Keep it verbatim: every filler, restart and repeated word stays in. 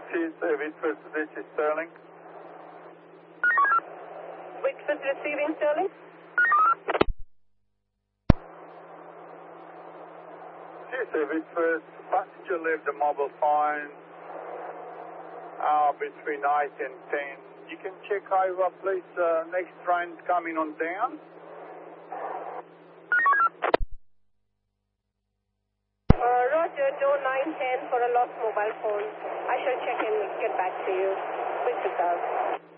Tuesday, Whitford, this is Sterling. Whitford receiving, Sterling. Tuesday, Whitford, passenger left the mobile phone uh, between eight and ten. You can check over, please. Uh, next train's coming on down. Uh, Roger, door nine ten for a lost mobile phone. I shall check and get back to you. Whitford out.